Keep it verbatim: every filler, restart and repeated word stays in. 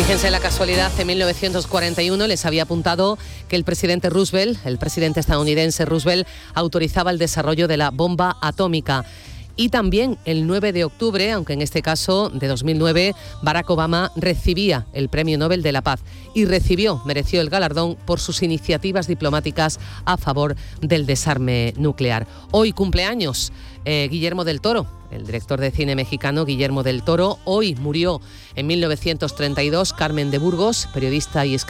Fíjense la casualidad, en mil novecientos cuarenta y uno les había apuntado que el presidente Roosevelt, el presidente estadounidense Roosevelt, autorizaba el desarrollo de la bomba atómica. Y también el nueve de octubre, aunque en este caso de dos mil nueve, Barack Obama recibía el Premio Nobel de la Paz y recibió, mereció el galardón por sus iniciativas diplomáticas a favor del desarme nuclear. Hoy cumpleaños eh, Guillermo del Toro, el director de cine mexicano Guillermo del Toro. Hoy murió en mil novecientos treinta y dos Carmen de Burgos, periodista y escritora